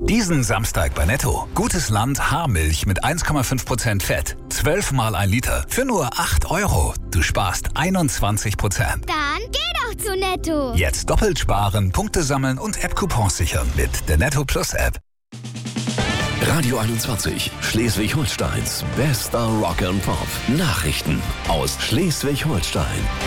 Diesen Samstag bei Netto. Gutes Land Haarmilch mit 1,5% Fett. 12 mal 1 Liter für nur 8 €. Du sparst 21%. Dann geh doch zu Netto. Jetzt doppelt sparen, Punkte sammeln und App-Coupons sichern mit der Netto Plus App. Radio 21, Schleswig-Holsteins bester Rock and Pop. Nachrichten aus Schleswig-Holstein.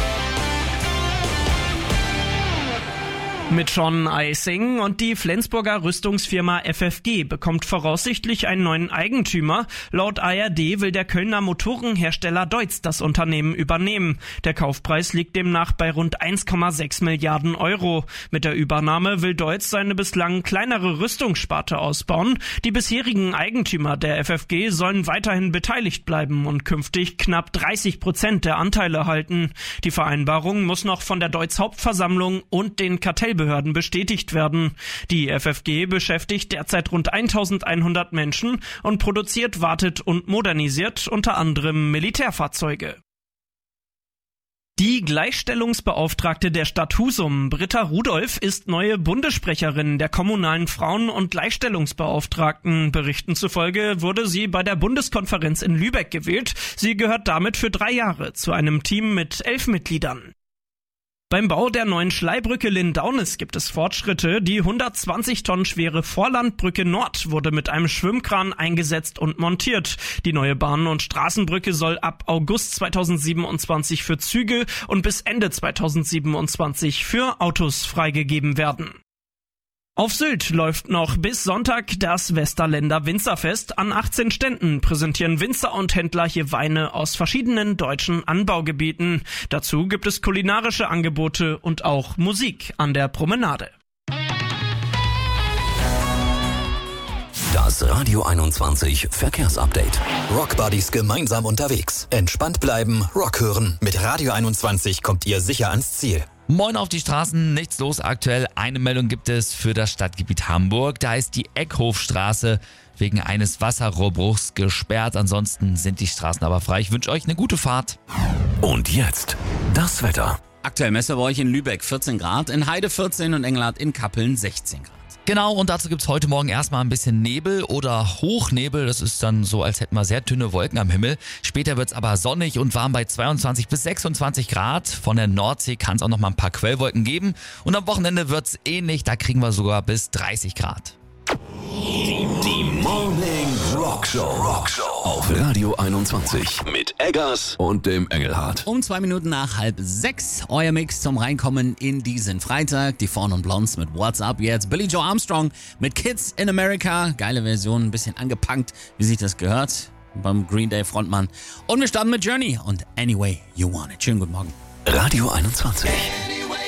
Mit Sean Eising und die Flensburger Rüstungsfirma FFG bekommt voraussichtlich einen neuen Eigentümer. Laut ARD will der Kölner Motorenhersteller Deutz das Unternehmen übernehmen. Der Kaufpreis liegt demnach bei rund 1,6 Milliarden €. Mit der Übernahme will Deutz seine bislang kleinere Rüstungssparte ausbauen. Die bisherigen Eigentümer der FFG sollen weiterhin beteiligt bleiben und künftig knapp 30% der Anteile halten. Die Vereinbarung muss noch von der Deutz Hauptversammlung und den Kartellbehörden bestätigt werden. Die FFG beschäftigt derzeit rund 1100 Menschen und produziert, wartet und modernisiert unter anderem Militärfahrzeuge. Die Gleichstellungsbeauftragte der Stadt Husum, Britta Rudolph, ist neue Bundessprecherin der kommunalen Frauen- und Gleichstellungsbeauftragten. Berichten zufolge wurde sie bei der Bundeskonferenz in Lübeck gewählt. Sie gehört damit für 3 Jahre zu einem Team mit 11 Mitgliedern. Beim Bau der neuen Schleibrücke Lindaunis gibt es Fortschritte. Die 120 Tonnen schwere Vorlandbrücke Nord wurde mit einem Schwimmkran eingesetzt und montiert. Die neue Bahn- und Straßenbrücke soll ab August 2027 für Züge und bis Ende 2027 für Autos freigegeben werden. Auf Sylt läuft noch bis Sonntag das Westerländer Winzerfest. An 18 Ständen präsentieren Winzer und Händler hier Weine aus verschiedenen deutschen Anbaugebieten. Dazu gibt es kulinarische Angebote und auch Musik an der Promenade. Das Radio 21 Verkehrsupdate. Rockbuddies gemeinsam unterwegs. Entspannt bleiben, Rock hören. Mit Radio 21 kommt ihr sicher ans Ziel. Moin auf die Straßen, nichts los aktuell. Eine Meldung gibt es für das Stadtgebiet Hamburg. Da ist die Eckhofstraße wegen eines Wasserrohrbruchs gesperrt. Ansonsten sind die Straßen aber frei. Ich wünsche euch eine gute Fahrt. Und jetzt das Wetter. Aktuell messen wir bei euch in Lübeck 14 Grad, in Heide 14 und Engelhardt in Kappeln 16 Grad. Genau, und dazu gibt's heute Morgen erstmal ein bisschen Nebel oder Hochnebel. Das ist dann so, als hätten wir sehr dünne Wolken am Himmel. Später wird's aber sonnig und warm bei 22 bis 26 Grad. Von der Nordsee kann es auch noch mal ein paar Quellwolken geben. Und am Wochenende wird's ähnlich, da kriegen wir sogar bis 30 Grad. Die Morning Rock Show auf Radio 21 mit Eggers und dem Engelhardt. Um 2 Minuten nach 5:30, euer Mix zum Reinkommen in diesen Freitag. Die Fawn und Blondes mit What's Up jetzt. Billy Joe Armstrong mit Kids in America. Geile Version, ein bisschen angepunkt, wie sich das gehört beim Green Day Frontmann. Und wir starten mit Journey und Anyway You Want It. Schönen guten Morgen. Radio 21.